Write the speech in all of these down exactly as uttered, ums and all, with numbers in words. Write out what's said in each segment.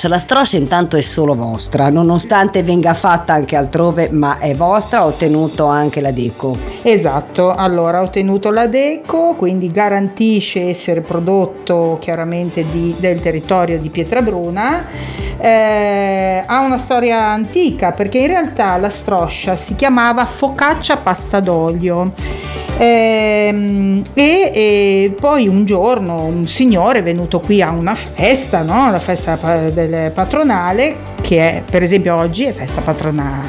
stroscia. La stroscia intanto è solo vostra, nonostante venga fatta anche altrove, ma è vostra. Ho ottenuto anche la Deco. Esatto, allora ho ottenuto la Deco, quindi garantisce essere prodotto chiaramente di, del territorio di Pietrabruna. Eh, ha una storia antica, perché in realtà la stroscia si chiamava focaccia pasta d'olio. E, e poi un giorno un signore è venuto qui a una festa, no? La festa del patronale, che è, per esempio oggi è festa patronale,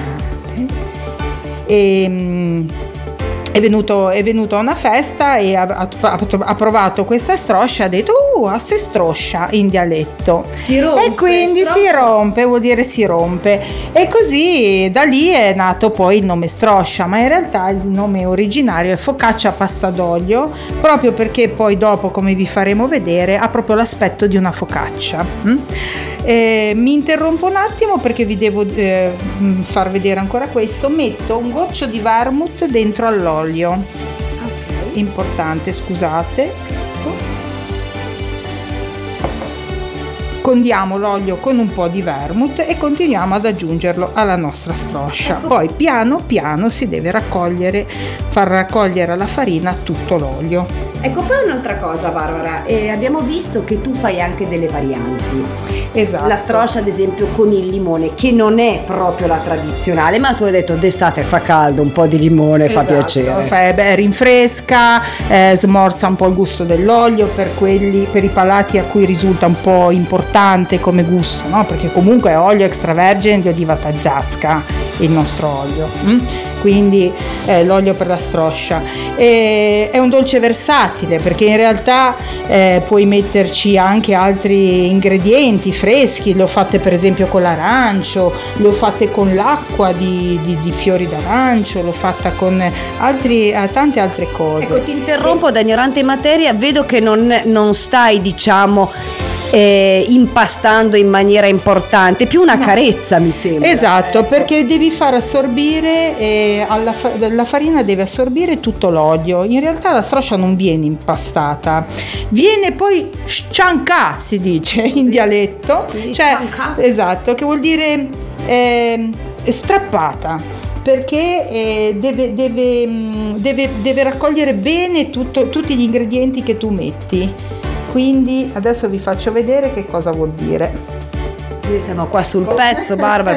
e è venuto, è venuto a una festa e ha, ha, ha provato questa stroscia, ha detto uh, se stroscia in dialetto, si rompe, e quindi stroscia. si rompe, vuol dire si rompe, e così da lì è nato poi il nome stroscia, ma in realtà il nome originario è focaccia pasta d'olio, proprio perché poi dopo, come vi faremo vedere, ha proprio l'aspetto di una focaccia. mm? Eh, mi interrompo un attimo perché vi devo eh, far vedere ancora questo. Metto un goccio di vermouth dentro all'olio, okay. Importante, scusate. Condiamo l'olio con un po' di vermouth e continuiamo ad aggiungerlo alla nostra stroscia. Poi piano piano si deve raccogliere, far raccogliere alla farina tutto l'olio. Ecco, poi un'altra cosa, Barbara, eh, abbiamo visto che tu fai anche delle varianti. Esatto. La stroscia ad esempio con il limone, che non è proprio la tradizionale, ma tu hai detto d'estate fa caldo, un po' di limone, esatto, fa piacere. Fa, beh, rinfresca, eh, smorza un po' il gusto dell'olio per quelli, per i palati a cui risulta un po' importante come gusto, no? Perché comunque è olio extravergine di oliva taggiasca il nostro olio. Mm? Quindi eh, l'olio per la stroscia e è un dolce versatile, perché in realtà eh, puoi metterci anche altri ingredienti freschi. Le ho fatte per esempio con l'arancio, le ho fatte con l'acqua di, di, di fiori d'arancio, l'ho fatta con altri, tante altre cose. Ecco, ti interrompo, da ignorante in materia, vedo che non, non stai, diciamo, Eh, impastando in maniera importante, più una no. carezza, mi sembra. Esatto, perché devi far assorbire, eh, alla fa- la farina deve assorbire tutto l'olio. In realtà la stroscia non viene impastata, viene poi sciancà, si dice in dialetto, Quindi cioè, sciancà. esatto, che vuol dire eh, strappata, perché eh, deve, deve, deve, deve raccogliere bene tutto, tutti gli ingredienti che tu metti. Quindi adesso vi faccio vedere che cosa vuol dire. Noi siamo qua sul pezzo, Barbara.